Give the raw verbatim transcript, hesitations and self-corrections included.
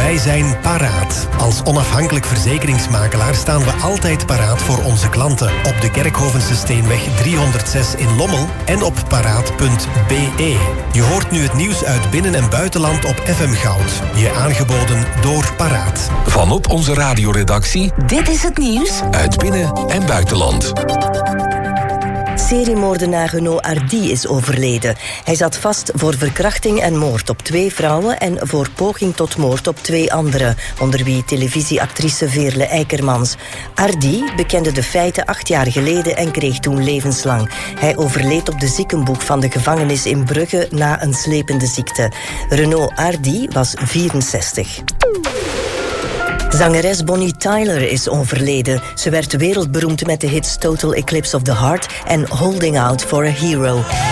Wij zijn paraat. Als onafhankelijk verzekeringsmakelaar staan we altijd paraat voor onze klanten. Op de Kerkhovense Steenweg driehonderdzes in Lommel en op paraat punt b e. Je hoort nu het nieuws uit binnen- en buitenland op F M Goud. Je aangeboden door Paraat. Vanop onze radioredactie. Dit is het nieuws uit binnen- en buitenland. Seriemoordenaar Renaud Hardy is overleden. Hij zat vast voor verkrachting en moord op twee vrouwen en voor poging tot moord op twee anderen, onder wie televisieactrice Veerle Eikermans. Hardy bekende de feiten acht jaar geleden en kreeg toen levenslang. Hij overleed op de ziekenboeg van de gevangenis in Brugge na een slepende ziekte. Renaud Hardy was vierenzestig. Zangeres Bonnie Tyler is overleden. Ze werd wereldberoemd met de hits Total Eclipse of the Heart en Holding Out for a Hero.